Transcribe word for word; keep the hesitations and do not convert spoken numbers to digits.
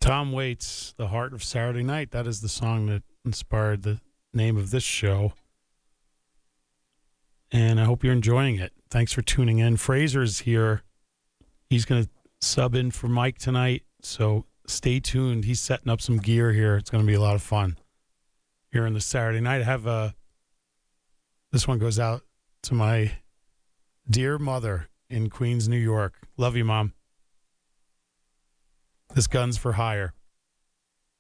Tom Waits, The Heart of Saturday Night. That is the song that inspired the name of this show. And I hope you're enjoying it. Thanks for tuning in. Fraser's here. He's going to sub in for Mike tonight, so stay tuned. He's setting up some gear here. It's going to be a lot of fun here on the Saturday night. I have a, this one goes out to my dear mother in Queens, New York. Love you, Mom. This gun's for hire.